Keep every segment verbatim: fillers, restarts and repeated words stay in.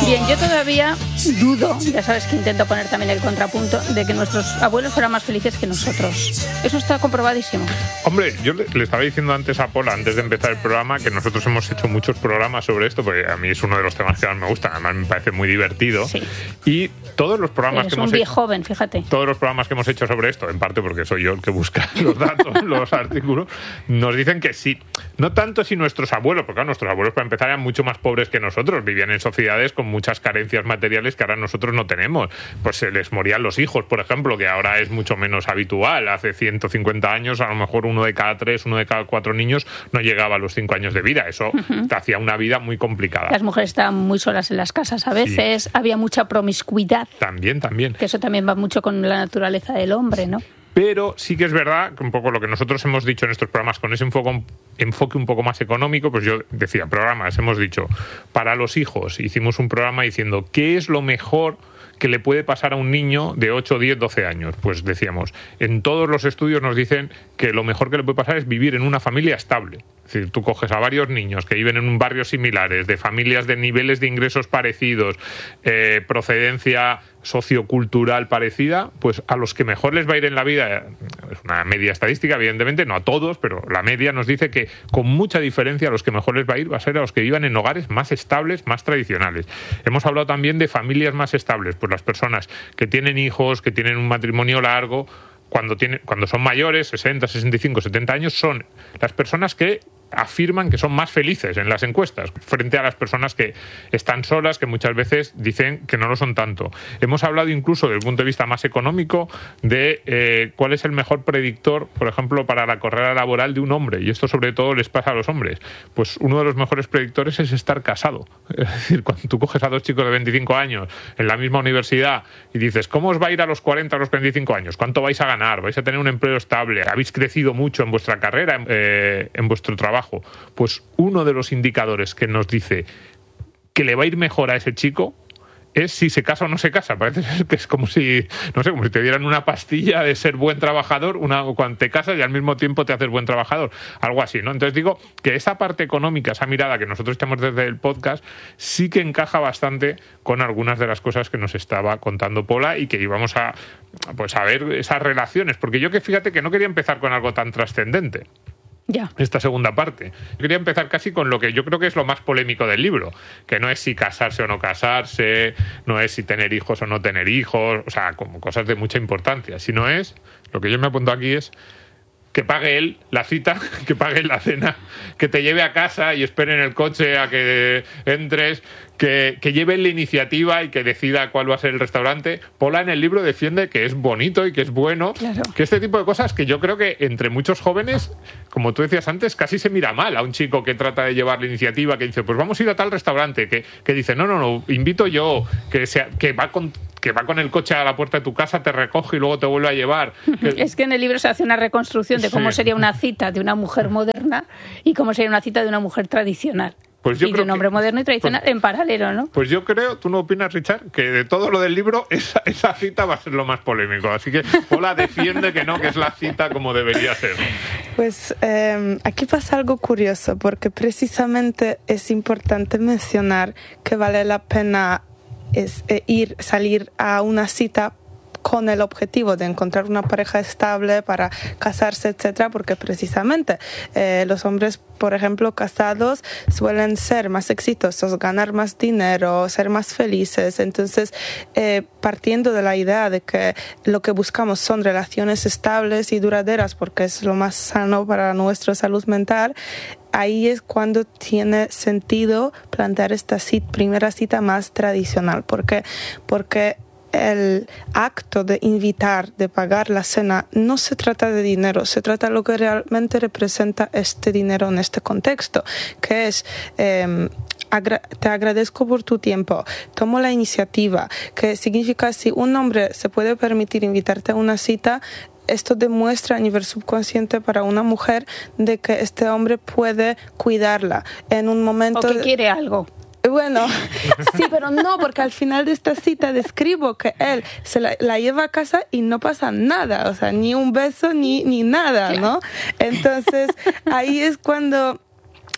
Bien, yo todavía dudo, ya sabes que intento poner también el contrapunto, de que nuestros abuelos fueran más felices que nosotros. Eso está comprobadísimo. Hombre, yo le, le estaba diciendo antes a Pola, antes de empezar el programa, que nosotros hemos hecho muchos programas sobre esto, porque a mí es uno de los temas que más me gusta, además me parece muy divertido. Sí. Y todos los programas Eres que hemos un hecho... viejo joven, fíjate. Todos los programas que hemos hecho sobre esto, en parte porque soy yo el que busca los datos, los artículos, nos dicen que sí. No tanto si nuestros abuelos, porque claro, nuestros abuelos para empezar eran mucho más pobres que nosotros, vivían en sociedades con muchas carencias materiales que ahora nosotros no tenemos. Pues se les morían los hijos, por ejemplo, que ahora es mucho menos habitual. Hace ciento cincuenta años, a lo mejor uno de cada tres, uno de cada cuatro niños no llegaba a los cinco años de vida. Eso uh-huh. te hacía una vida muy complicada. Las mujeres estaban muy solas en las casas a veces, sí. Había mucha promiscuidad. También, también. Que eso también va mucho con la naturaleza del hombre, ¿no? Pero sí que es verdad que un poco lo que nosotros hemos dicho en estos programas con ese enfoque, enfoque un poco más económico, pues yo decía, programas, hemos dicho, para los hijos, hicimos un programa diciendo ¿qué es lo mejor que le puede pasar a un niño de ocho, diez, doce años? Pues decíamos, en todos los estudios nos dicen que lo mejor que le puede pasar es vivir en una familia estable. Es decir, tú coges a varios niños que viven en barrios similares, de familias de niveles de ingresos parecidos, eh, procedencia sociocultural parecida, pues a los que mejor les va a ir en la vida, es una media estadística, evidentemente, no a todos, pero la media nos dice que con mucha diferencia a los que mejor les va a ir va a ser a los que vivan en hogares más estables, más tradicionales. Hemos hablado también de familias más estables, pues las personas que tienen hijos, que tienen un matrimonio largo, cuando, tienen, cuando son mayores, sesenta, sesenta y cinco, setenta años, son las personas que afirman que son más felices en las encuestas frente a las personas que están solas, que muchas veces dicen que no lo son tanto. Hemos hablado incluso desde el punto de vista más económico de eh, cuál es el mejor predictor, por ejemplo, para la carrera laboral de un hombre, y esto sobre todo les pasa a los hombres. Pues uno de los mejores predictores es estar casado. Es decir, cuando tú coges a dos chicos de veinticinco años en la misma universidad y dices, ¿cómo os va a ir a los cuarenta, a los veinticinco años? ¿Cuánto vais a ganar? ¿Vais a tener un empleo estable? ¿Habéis crecido mucho en vuestra carrera, eh, en vuestro trabajo? Pues uno de los indicadores que nos dice que le va a ir mejor a ese chico es si se casa o no se casa. Parece ser que es como si, no sé, como si te dieran una pastilla de ser buen trabajador, una, cuando te casas y al mismo tiempo te haces buen trabajador. Algo así, ¿no? Entonces digo que esa parte económica, esa mirada que nosotros tenemos desde el podcast, sí que encaja bastante con algunas de las cosas que nos estaba contando Pola y que íbamos a, pues, a ver esas relaciones. Porque yo que fíjate que no quería empezar con algo tan trascendente. Ya. Esta segunda parte. Yo quería empezar casi con lo que yo creo que es lo más polémico del libro, que no es si casarse o no casarse, no es si tener hijos o no tener hijos, o sea, como cosas de mucha importancia, sino es, lo que yo me apunto aquí es que pague él la cita, que pague la cena, que te lleve a casa y espere en el coche a que entres, que, que lleve la iniciativa y que decida cuál va a ser el restaurante. Pola en el libro defiende que es bonito y que es bueno, claro. Que este tipo de cosas que yo creo que entre muchos jóvenes, como tú decías antes, casi se mira mal a un chico que trata de llevar la iniciativa, que dice, pues vamos a ir a tal restaurante, que, que dice, no, no, no, invito yo, que, sea, que va con... que va con el coche a la puerta de tu casa, te recoge y luego te vuelve a llevar. Es que en el libro se hace una reconstrucción de cómo sí. sería una cita de una mujer moderna y cómo sería una cita de una mujer tradicional. Pues yo y creo de un hombre que, moderno y tradicional pues, en paralelo, ¿no? Pues yo creo, ¿tú no opinas, Richard? Que de todo lo del libro, esa, esa cita va a ser lo más polémico. Así que Pola defiende que no, que es la cita como debería ser. Pues eh, aquí pasa algo curioso, porque precisamente es importante mencionar que vale la pena es, eh, ir, salir a una cita con el objetivo de encontrar una pareja estable para casarse, etcétera, porque precisamente eh, los hombres, por ejemplo, casados suelen ser más exitosos, ganar más dinero, ser más felices. Entonces, eh, partiendo de la idea de que lo que buscamos son relaciones estables y duraderas, porque es lo más sano para nuestra salud mental, ahí es cuando tiene sentido plantear esta cita, primera cita más tradicional. ¿Por qué? Porque el acto de invitar, de pagar la cena, no se trata de dinero, se trata de lo que realmente representa este dinero en este contexto, que es eh, agra- te agradezco por tu tiempo, tomo la iniciativa, que significa si un hombre se puede permitir invitarte a una cita, esto demuestra a nivel subconsciente para una mujer de que este hombre puede cuidarla en un momento... O que quiere algo. Bueno, sí, pero no, porque al final de esta cita describo que él se la, la lleva a casa y no pasa nada, o sea, ni un beso ni, ni nada, ¿no? Entonces, ahí es cuando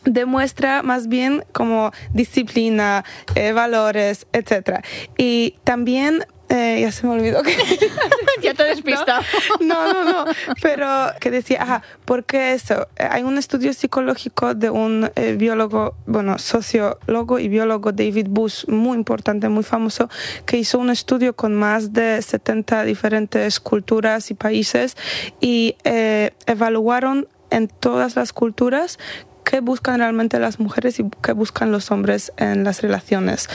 demuestra más bien como disciplina, eh, valores, etcétera. Y también Eh, ya se me olvidó que... ya te he despistado. No, no, no, pero que decía, ajá, porque eso, hay un estudio psicológico de un eh, biólogo, bueno, sociólogo y biólogo David Bush, muy importante, muy famoso, que hizo un estudio con más de setenta diferentes culturas y países y eh, evaluaron en todas las culturas qué buscan realmente las mujeres y qué buscan los hombres en las relaciones.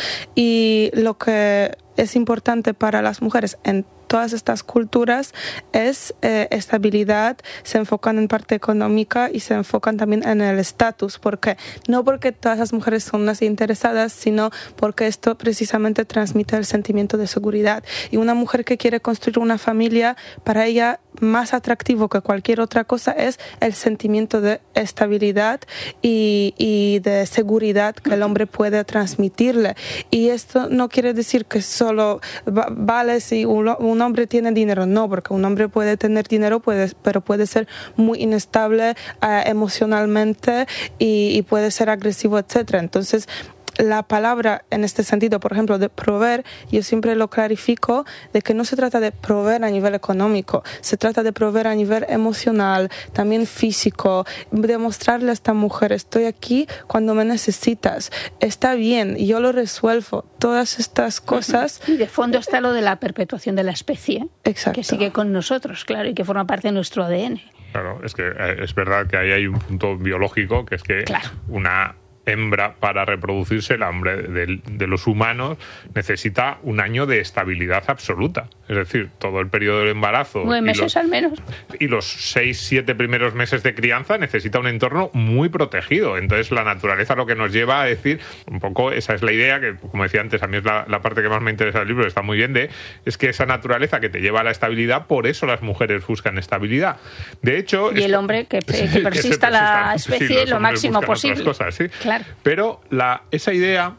Y lo que es importante para las mujeres en todas estas culturas es eh, estabilidad, se enfocan en parte económica y se enfocan también en el estatus, porque no porque todas las mujeres son unas interesadas, sino porque esto precisamente transmite el sentimiento de seguridad. Y una mujer que quiere construir una familia, para ella más atractivo que cualquier otra cosa es el sentimiento de estabilidad y, y de seguridad que el hombre puede transmitirle. Y esto no quiere decir que solo va, vale si un, un hombre tiene dinero, no, porque un hombre puede tener dinero, puede, pero puede ser muy inestable eh, emocionalmente y, y puede ser agresivo, etcétera. Entonces, la palabra en este sentido, por ejemplo, de proveer, yo siempre lo clarifico de que no se trata de proveer a nivel económico, se trata de proveer a nivel emocional, también físico, demostrarle a esta mujer, estoy aquí cuando me necesitas, está bien, yo lo resuelvo, todas estas cosas. Y de fondo está lo de la perpetuación de la especie, exacto, que sigue con nosotros, claro, y que forma parte de nuestro A D N. Claro, es que es verdad que ahí hay un punto biológico, que es que claro. una hembra, para reproducirse, el hombre de, de los humanos necesita un año de estabilidad absoluta. Es decir, todo el periodo del embarazo nueve meses los, al menos. Y los seis, siete primeros meses de crianza necesita un entorno muy protegido. Entonces la naturaleza lo que nos lleva a decir, un poco esa es la idea, que como decía antes, a mí es la, la parte que más me interesa del libro, está muy bien, de es que esa naturaleza que te lleva a la estabilidad, por eso las mujeres buscan estabilidad. De hecho... Y el hombre que, que, que persista que la especie sí, lo máximo posible. Cosas, ¿sí? Claro. Pero la, esa idea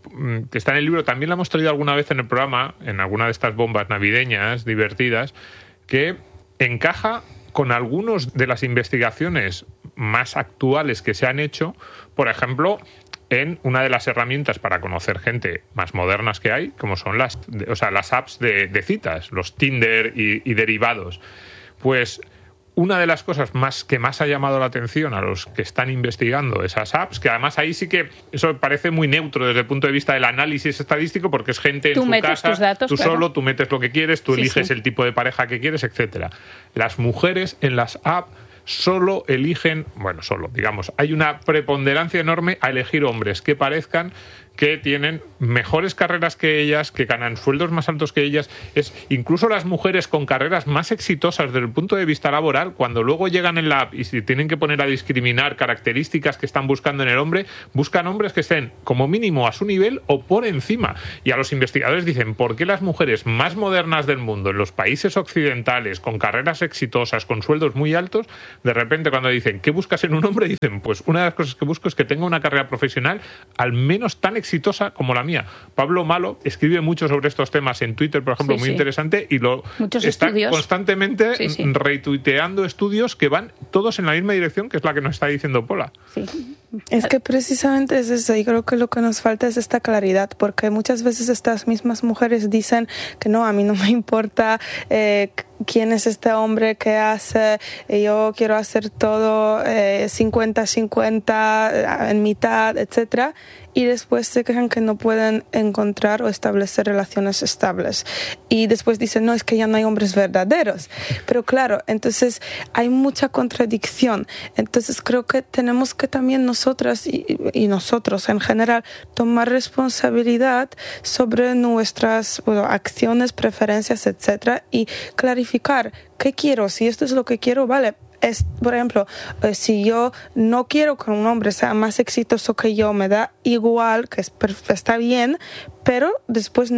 que está en el libro también la hemos traído alguna vez en el programa, en alguna de estas bombas navideñas divertidas, que encaja con algunas de las investigaciones más actuales que se han hecho, por ejemplo, en una de las herramientas para conocer gente más modernas que hay, como son las, o sea, las apps de, de citas, los Tinder y, y derivados. Pues una de las cosas más que más ha llamado la atención a los que están investigando esas apps, que además ahí sí que eso parece muy neutro desde el punto de vista del análisis estadístico, porque es gente en tú su metes casa, tus datos, tú claro. solo, tú metes lo que quieres, tú sí, eliges sí. el tipo de pareja que quieres, etcétera. Las mujeres en las apps solo eligen, bueno, solo, digamos, hay una preponderancia enorme a elegir hombres que parezcan que tienen mejores carreras que ellas, que ganan sueldos más altos que ellas. Es incluso las mujeres con carreras más exitosas desde el punto de vista laboral, cuando luego llegan en la app y se tienen que poner a discriminar características que están buscando en el hombre, buscan hombres que estén como mínimo a su nivel o por encima. Y a los investigadores dicen, ¿por qué las mujeres más modernas del mundo, en los países occidentales, con carreras exitosas, con sueldos muy altos, de repente cuando dicen, ¿qué buscas en un hombre? Dicen, pues una de las cosas que busco es que tenga una carrera profesional al menos tan exitosa exitosa como la mía. Pablo Malo escribe mucho sobre estos temas en Twitter, por ejemplo, sí, muy sí. interesante, y lo Muchos está estudios. constantemente sí, sí. retuiteando estudios que van todos en la misma dirección, que es la que nos está diciendo Pola. Sí. Es que precisamente es eso, y creo que lo que nos falta es esta claridad, porque muchas veces estas mismas mujeres dicen que no, a mí no me importa eh, quién es este hombre, qué hace, yo quiero hacer todo cincuenta cincuenta, en mitad, etcétera, y después se quejan que no pueden encontrar o establecer relaciones estables. Y después dicen, no, es que ya no hay hombres verdaderos. Pero claro, entonces hay mucha contradicción. Entonces creo que tenemos que también nosotras y, y nosotros en general tomar responsabilidad sobre nuestras bueno, acciones, preferencias, etcétera, y clarificar qué quiero. Si esto es lo que quiero, vale. Es, por ejemplo, eh, si yo no quiero que un hombre sea más exitoso que yo, me da igual, que es, está bien, pero después no me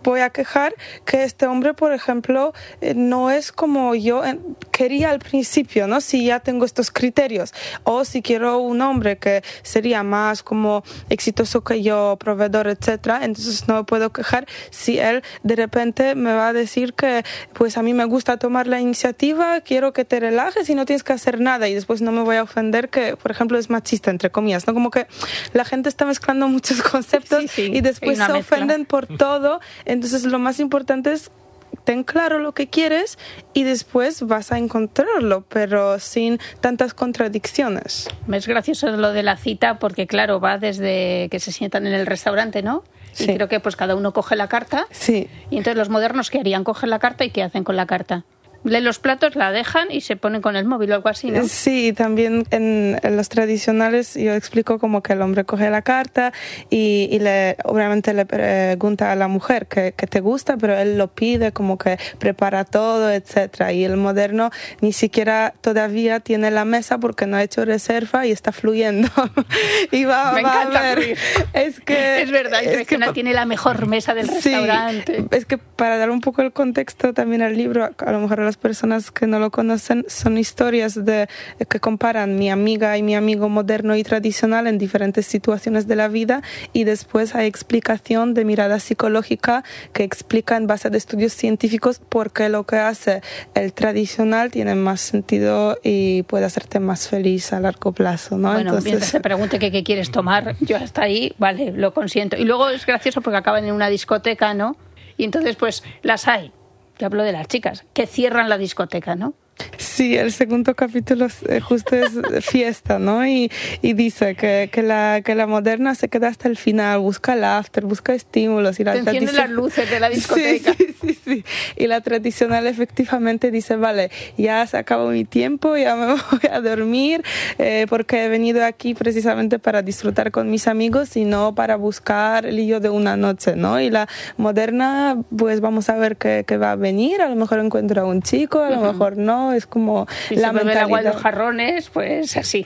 voy a quejar que este hombre, por ejemplo, eh, no es como yo eh, quería al principio, ¿no? Si ya tengo estos criterios. O si quiero un hombre que sería más como exitoso que yo, proveedor, etcétera, entonces no me puedo quejar si él de repente me va a decir que pues a mí me gusta tomar la iniciativa, quiero que te relajes y no tienes que hacer nada, y después no me voy a ofender que, por ejemplo, es machista, entre comillas, ¿no? Como que la gente está mezclando muchos conceptos, sí, sí, y después se mezcla. Ofenden por todo. Entonces lo más importante es ten claro lo que quieres y después vas a encontrarlo, pero sin tantas contradicciones. Es gracioso lo de la cita porque, claro, va desde que se sientan en el restaurante, ¿no? Y sí. Creo que pues cada uno coge la carta. Sí. Y entonces los modernos, ¿qué harían? Cogen la carta y ¿qué hacen con la carta? Leen los platos, la dejan y se ponen con el móvil o algo así, ¿no? Sí, también en, en los tradicionales yo explico como que el hombre coge la carta y, y le, obviamente le pregunta a la mujer que, que te gusta, pero él lo pide, como que prepara todo, etcétera. Y el moderno ni siquiera todavía tiene la mesa porque no ha hecho reserva y está fluyendo. y va, Me va encanta a ver. fluir. Es que es verdad, es que no tiene la mejor mesa del sí, restaurante. Es que para dar un poco el contexto también al libro, a lo mejor a las personas que no lo conocen, son historias de, que comparan mi amiga y mi amigo moderno y tradicional en diferentes situaciones de la vida, y después hay explicación de mirada psicológica que explica en base de estudios científicos por qué lo que hace el tradicional tiene más sentido y puede hacerte más feliz a largo plazo, ¿no? Bueno, Entonces, mientras te pregunte qué, qué quieres tomar, yo hasta ahí, vale, lo consiento. Y luego es gracioso porque acaban en una discoteca, ¿no? Y entonces pues las hay. Te hablo de las chicas, que cierran la discoteca, ¿no? Sí, el segundo capítulo justo es fiesta, ¿no? Y, y dice que, que, la, que la moderna se queda hasta el final, busca el after, busca estímulos. Y la Te encienden las luces de la discoteca. Sí, sí, sí, sí. Y la tradicional efectivamente dice, vale, ya se acabó mi tiempo, ya me voy a dormir, eh, porque he venido aquí precisamente para disfrutar con mis amigos y no para buscar el lío de una noche, ¿no? Y la moderna, pues vamos a ver qué, qué va a venir, a lo mejor encuentro a un chico, a lo uh-huh. mejor no. Es como si la se bebe mentalidad. El agua de los jarrones, pues así.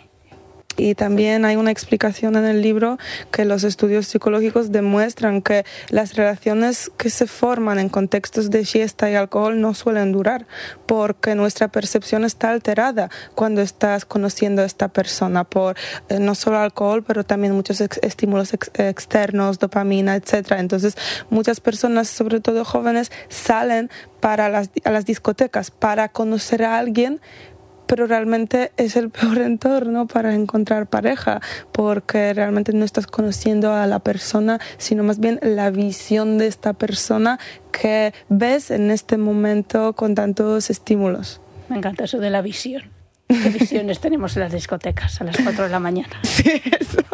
Y también hay una explicación en el libro que los estudios psicológicos demuestran que las relaciones que se forman en contextos de fiesta y alcohol no suelen durar, porque nuestra percepción está alterada cuando estás conociendo a esta persona por eh, no solo alcohol, pero también muchos ex- estímulos ex- externos, dopamina, etcétera. Entonces, muchas personas, sobre todo jóvenes, salen para las, a las discotecas para conocer a alguien, pero realmente es el peor entorno para encontrar pareja, porque realmente no estás conociendo a la persona, sino más bien la visión de esta persona que ves en este momento con tantos estímulos. Me encanta eso de la visión. ¿Qué visiones tenemos en las discotecas a las cuatro de la mañana? Sí, eso.